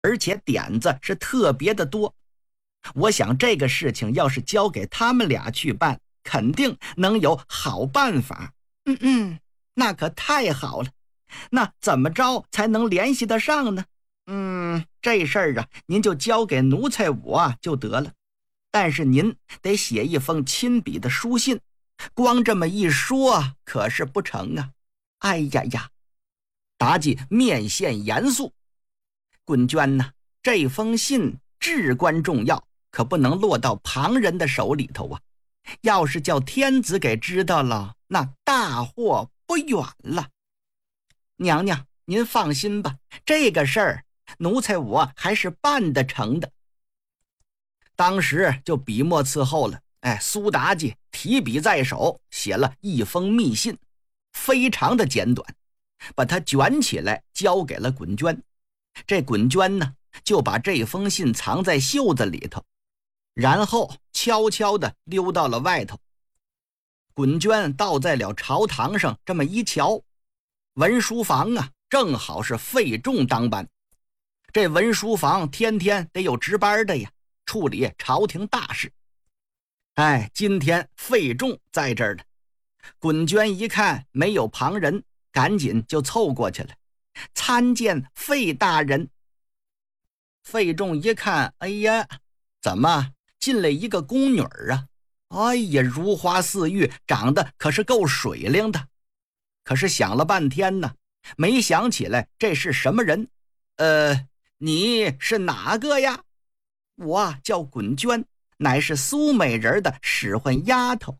而且点子是特别的多。我想这个事情要是交给他们俩去办，肯定能有好办法。那可太好了。那怎么着才能联系得上呢？这事儿啊，您就交给奴才我就得了。但是您得写一封亲笔的书信，光这么一说可是不成啊。哎呀呀，妲己面现严肃。滚娟呢，这封信至关重要，可不能落到旁人的手里头啊。要是叫天子给知道了，那大祸不远了。娘娘，您放心吧，这个事儿奴才我还是办得成的。当时就笔墨伺候了，苏妲己提笔在手，写了一封密信，非常的简短，把它卷起来交给了滚娟。这滚娟呢，就把这封信藏在袖子里头，然后悄悄地溜到了外头。滚娟倒在了朝堂上，这么一瞧，文书房啊，正好是费仲当班。这文书房天天得有值班的呀，处理朝廷大事。今天费仲在这儿呢。滚娟一看没有旁人，赶紧就凑过去了，参见费大人。费仲一看，哎呀，怎么进来一个宫女啊？哎呀，如花似玉，长得可是够水灵的。可是想了半天呢，没想起来这是什么人。你是哪个呀？我叫滚娟，乃是苏美人的使唤丫头。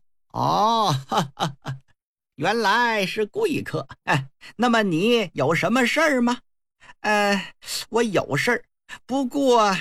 原来是贵客。那么你有什么事儿吗？我有事儿，不过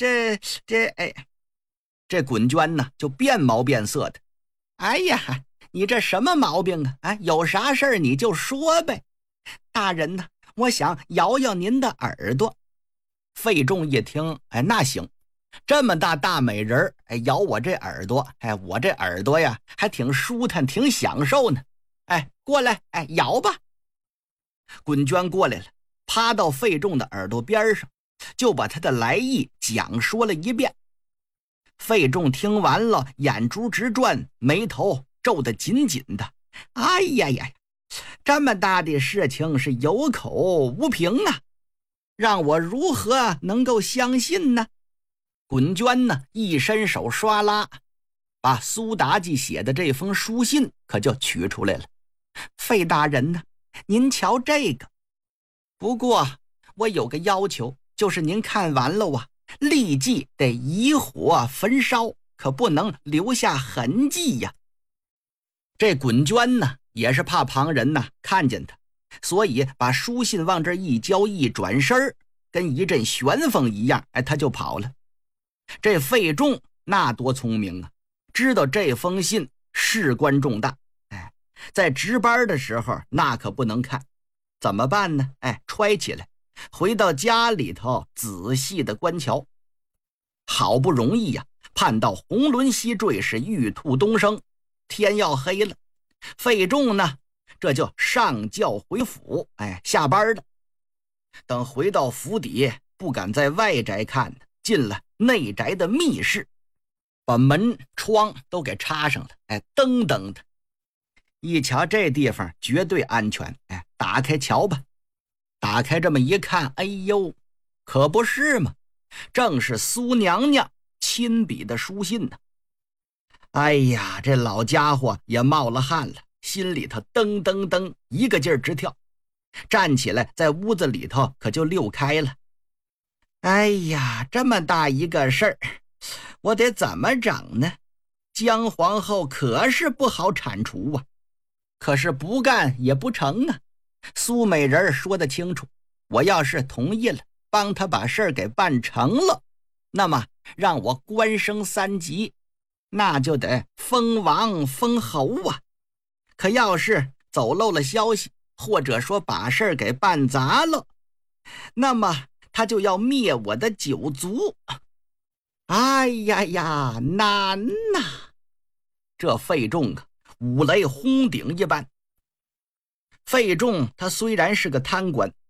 这滚娟呢就变毛变色的。哎呀，你这什么毛病啊？有啥事儿你就说呗。大人呢，我想摇摇您的耳朵。费仲一听，那行，这么大美人，摇我这耳朵，我这耳朵呀还挺舒坦，挺享受呢。过来，摇吧。滚娟过来了，趴到费仲的耳朵边上，就把他的来意讲说了一遍。费仲听完了，眼珠直转，眉头皱得紧紧的。哎呀呀，这么大的事情是有口无凭啊，让我如何能够相信呢？滚娟呢，一伸手唰啦，把苏妲己写的这封书信可就取出来了。费大人呢，您瞧这个。不过我有个要求，就是您看完了啊，立即得以火焚烧，可不能留下痕迹呀。这滚娟呢，也是怕旁人呢看见他，所以把书信往这一交，一转身，跟一阵旋风一样，他就跑了。这费仲那多聪明啊，知道这封信事关重大，在值班的时候那可不能看，怎么办呢？揣起来，回到家里头仔细的观瞧。好不容易呀，盼到红轮西坠，是玉兔东升，天要黑了。费仲呢，这就上轿回府，下班了。等回到府邸，不敢在外宅看，进了内宅的密室，把门窗都给插上了，噔噔的。一瞧这地方绝对安全，打开瞧吧。打开这么一看，哎呦，可不是嘛，正是苏娘娘亲笔的书信呢。哎呀，这老家伙也冒了汗了，心里头噔噔噔一个劲儿直跳，站起来在屋子里头可就溜开了。哎呀，这么大一个事儿，我得怎么整呢？姜皇后可是不好铲除啊，可是不干也不成啊。苏美人说得清楚，我要是同意了，帮他把事儿给办成了，那么让我官升3级，那就得封王封侯啊。可要是走漏了消息，或者说把事儿给办砸了，那么他就要灭我的9族。哎呀呀，难呐！这费仲啊，五雷轰顶一般。费仲他虽然是个贪官，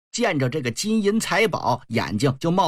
见着这个金银财宝，眼睛就冒